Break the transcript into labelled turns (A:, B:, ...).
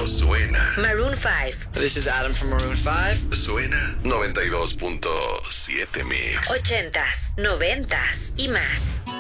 A: Solo suena.
B: Maroon 5.
C: This is Adam from Maroon 5.
A: Suena 92.7 Mix.
B: 80s, 90s y más.